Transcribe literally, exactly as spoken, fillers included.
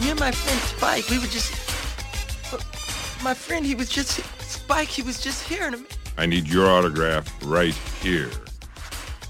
Me and my friend Spike, we were just... My friend, he was just... Spike, he was just here in a minute. I need your autograph right here.